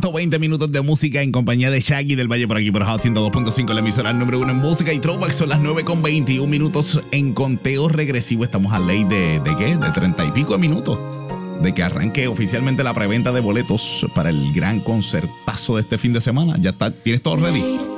120 minutos de música en compañía de Shaggy del Valle por aquí por Hot 102.5, la emisora número 1 en música y throwback. Son las 9:21 minutos en conteo regresivo. Estamos a ley ¿de qué? De 30 y pico de minutos de que arranque oficialmente la preventa de boletos para el gran concertazo de este fin de semana. Ya está, ¿tienes todo ready?